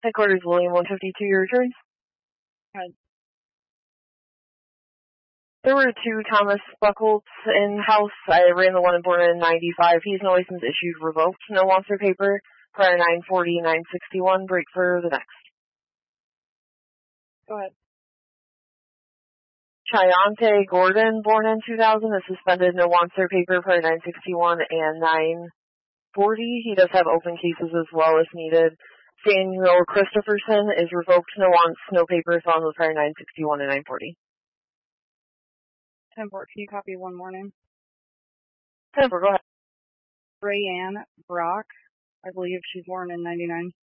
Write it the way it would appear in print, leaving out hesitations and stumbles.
Headquarters William 152, your returns. There were 2 Thomas Buckholz in-house. I ran the one born in 95. He's no license issued revoked. No wants or paper. Prior 940, 961. Break for the next. Go ahead. Chayante Gordon, born in 2000, is suspended. No wants or paper. Prior 961 and 940. He does have open cases as well if needed. Samuel Christopherson is revoked. No wants, no papers on the prior 961 and 940. 10-4, can you copy one more name? 10-4, go ahead. Rayanne Brock. I believe she's born in 99.